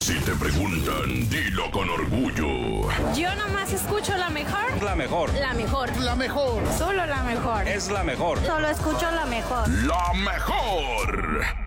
Si te preguntan, dilo con orgullo. Yo nomás escucho la mejor. La mejor. La mejor. La mejor. Solo la mejor. Es la mejor. Solo escucho la mejor. La mejor.